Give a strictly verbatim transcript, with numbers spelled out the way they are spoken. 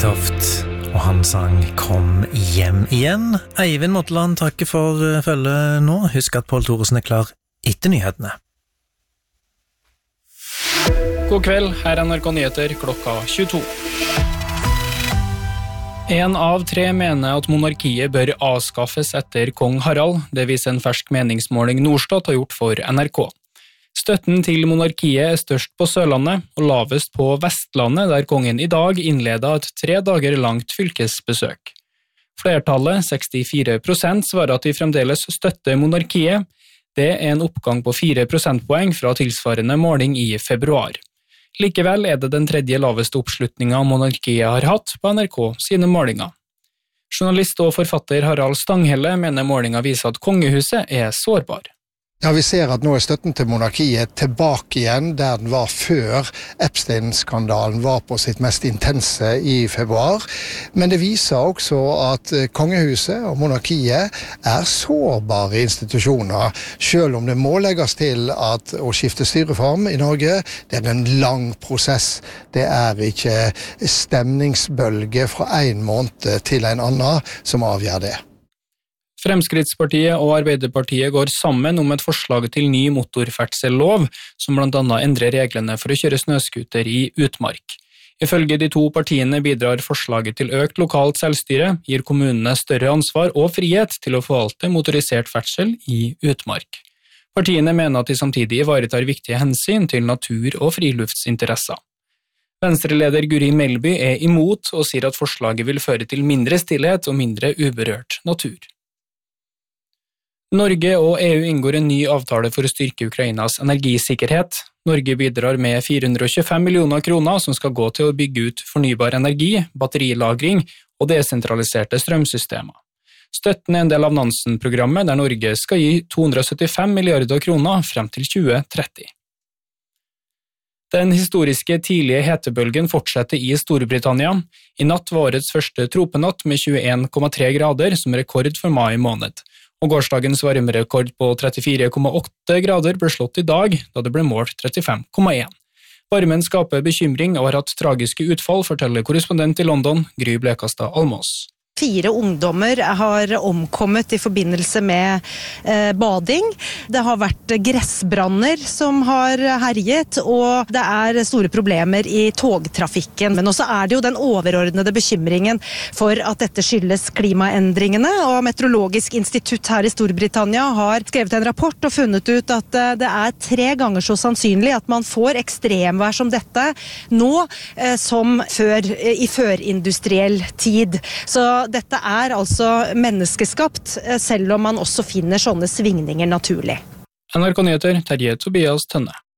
Ebeltoft, og han sang Kom hjem igjen. Eivind Motteland takker for følge nå. Husk at Pål Thoresen er klar etter nyhetene. God kveld, her er N R K Nyheter klokka tjueto. En av tre mener at monarkiet bør avskaffes etter kong Harald. Det viser en fersk meningsmåling Norstat har gjort for N R K. Støtten til monarkiet er størst på Sørlandet og lavest på Vestlandet, der kongen i dag innleda et tre dager langt fylkesbesøk. Flertallet, sekstifire prosent, svarer at de fremdeles støtter monarkiet. Det er en oppgang på fire prosentpoeng fra tilsvarende måling i februar. Likevel er det den tredje laveste oppslutninga monarkiet har hatt på N R K sine målinger. Journalist og forfatter Harald Stanghelle mener målinga viser at kongehuset er sårbar. Ja, vi ser at nå er støtten til monarkiet tilbake igjen der den var før Epstein-skandalen var på sitt mest intense i februar. Men det viser også at kongehuset og monarkiet er sårbare institusjoner, selv om det må legges til at å skifte styreform i Norge, det er en lang prosess. Det er ikke stemningsbølge fra en måned til en annen som avgjør det. Fremskrittspartiet og Arbeiderpartiet går sammen om et forslag til ny motorferdsellov, som blant annet endrer reglene for å kjøre snøskuter i utmark. Ifølge de to partiene bidrar forslaget til økt lokalt selvstyre, gir kommunene større ansvar og frihet til å forvalte motorisert ferdsel i utmark. Partiene mener at de samtidig ivaretar viktige hensyn til natur- og friluftsinteresser. Venstreleder Guri Melby er imot og sier at forslaget vil føre til mindre stillhet og mindre uberørt natur. Norge og E U inngår en ny avtale for å styrke Ukrainas energisikkerhet. Norge bidrar med fire hundre og tjuefem millioner kroner som skal gå til å bygge ut fornybar energi, batterilagring og desentraliserte strømsystemer. Støtten er en del av Nansen-programmet, der Norge skal gi to hundre og syttifem milliarder kroner frem til tjue tretti. Den historiske tidlige hetebølgen fortsetter i Storbritannia. I natt var årets første tropenatt med tjueen komma tre grader som rekord for mai måned. Og gårsdagens varmerekord på trettifire komma åtte grader ble slått i dag, da det ble målt trettifem komma en. Varmen skaper bekymring og har hatt tragiske utfall, forteller korrespondent i London, Gry Blekastad Almås. Fire ungdommer har omkommet i forbindelse med eh, bading. Det har vært gressbranner som har herjet, og det er store problemer i togtrafikken. Men også er det jo den overordnede bekymringen for at dette skyldes klimaendringene, og Meteorologisk institutt her i Storbritannia har skrevet en rapport og funnet ut at eh, det er tre ganger så sannsynlig at man får ekstremvær som dette nå eh, som før, eh, i førindustriell tid. Så dette er altså menneskeskapt, selv om man også finner sånne svingninger naturlig. N R K Nyheter, Terje Tobias Tønne.